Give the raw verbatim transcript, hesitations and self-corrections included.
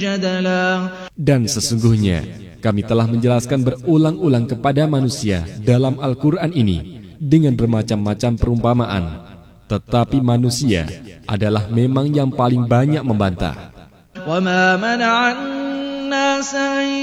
جدلا. Dan sesungguhnya kami telah menjelaskan berulang-ulang kepada manusia dalam Al-Quran ini dengan bermacam-macam perumpamaan, tetapi manusia adalah memang yang paling banyak membantah. وَمَا مَنَعَ النَّاسَ